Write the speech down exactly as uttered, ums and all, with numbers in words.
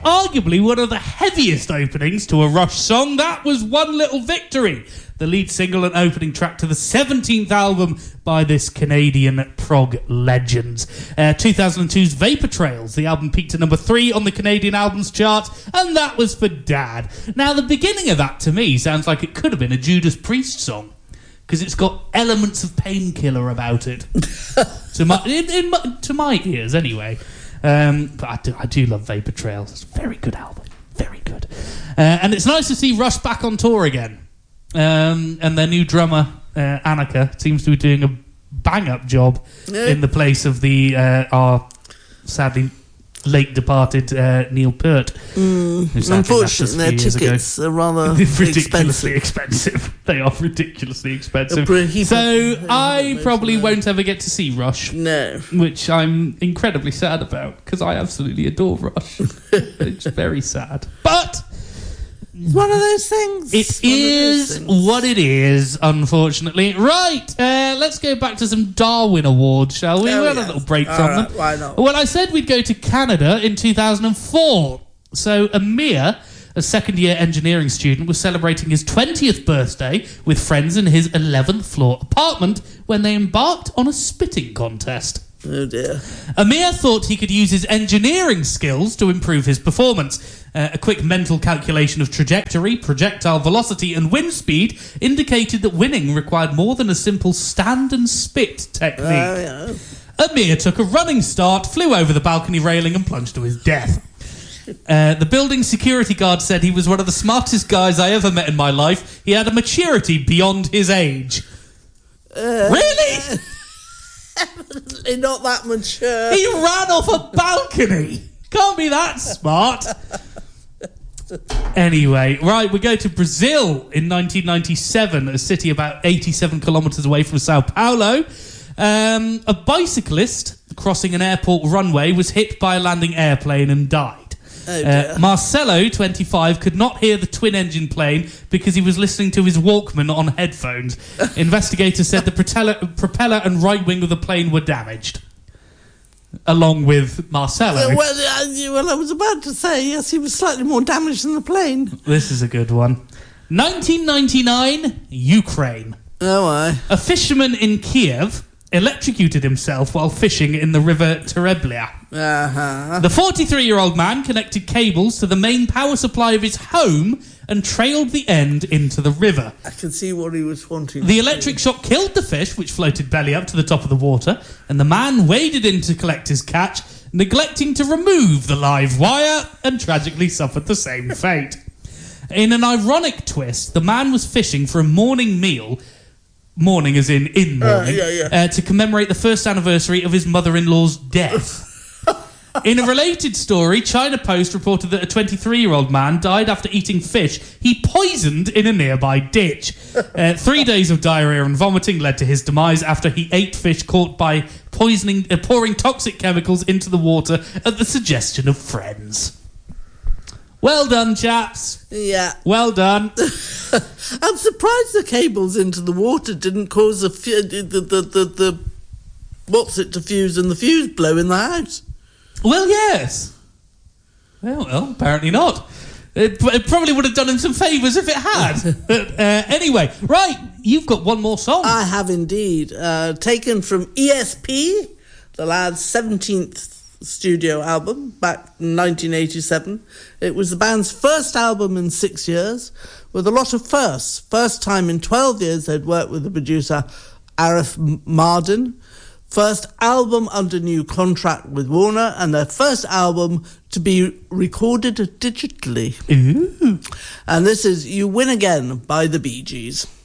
arguably one of the heaviest openings to a Rush song, that was One Little Victory, the lead single and opening track to the seventeenth album by this Canadian prog legend. Uh, two thousand two's Vapor Trails, the album peaked at number three on the Canadian albums chart, and that was for Dad. Now, the beginning of that, to me, sounds like it could have been a Judas Priest song, because it's got elements of Painkiller about it. to, my, in, in my, to my ears, anyway. Um, but I do, I do love Vapor Trails. It's a very good album. Very good. Uh, and it's nice to see Rush back on tour again. Um, and their new drummer, uh, Annika, seems to be doing a bang-up job yeah. in the place of the uh, our sadly late departed uh, Neil Peart. Mm, unfortunately, their tickets ago. are rather ridiculously expensive. expensive. They are ridiculously expensive. So I probably won't ever get to see Rush. No. Which I'm incredibly sad about, because I absolutely adore Rush. It's very sad. But it's one of those things. It is what it is, unfortunately. Right, uh, let's go back to some Darwin Awards, shall we? Oh, we had yes. a little break All from right, them. why not? Well, I said we'd go to Canada in two thousand four. So Amir, a second-year engineering student, was celebrating his twentieth birthday with friends in his eleventh floor apartment when they embarked on a spitting contest. Oh dear. Amir thought he could use his engineering skills to improve his performance. Uh, a quick mental calculation of trajectory, projectile velocity and wind speed indicated that winning required more than a simple stand and spit technique. Oh, yeah. Amir took a running start, flew over the balcony railing and plunged to his death. Uh, the building security guard said he was one of the smartest guys I ever met in my life. He had a maturity beyond his age. Uh, really? Evidently not that mature. He ran off a balcony. Can't be that smart. Anyway, right, we go to Brazil in nineteen ninety-seven, a city about eighty-seven kilometres away from Sao Paulo. Um, a bicyclist crossing an airport runway was hit by a landing airplane and died. Oh dear. Uh, Marcelo, twenty-five, could not hear the twin-engine plane because he was listening to his Walkman on headphones. Investigators said the propeller, propeller and right wing of the plane were damaged, along with Marcelo. Well, well, uh, well, I was about to say, yes, he was slightly more damaged than the plane. This is a good one. nineteen ninety-nine, Ukraine. Oh, aye. A fisherman in Kiev electrocuted himself while fishing in the river Tereblia. Uh-huh. The forty-three-year-old man connected cables to the main power supply of his home and trailed the end into the river. I can see what he was wanting. The electric shock killed the fish, which floated belly up to the top of the water, and the man waded in to collect his catch, neglecting to remove the live wire, and tragically suffered the same fate. In an ironic twist, the man was fishing for a morning meal, morning as in in morning, uh, yeah, yeah. Uh, to commemorate the first anniversary of his mother-in-law's death. In a related story, China Post reported that a twenty-three-year-old man died after eating fish he poisoned in a nearby ditch. Uh, three days of diarrhea and vomiting led to his demise after he ate fish caught by poisoning, uh, pouring toxic chemicals into the water at the suggestion of friends. Well done, chaps. Yeah. Well done. I'm surprised the cables into the water didn't cause the, fu- the, the, the, the, the what's it to fuse and the fuse blow in the house. Well, yes. Well, well, apparently not. It, it probably would have done him some favours if it had. But, uh, anyway, right, you've got one more song. I have indeed. Uh, taken from E S P, the lad's seventeenth studio album, back in nineteen eighty-seven. It was the band's first album in six years, with a lot of firsts. First time in twelve years they'd worked with the producer Arif Mardin. First album under new contract with Warner, and their first album to be recorded digitally. Ooh. And this is You Win Again by the Bee Gees.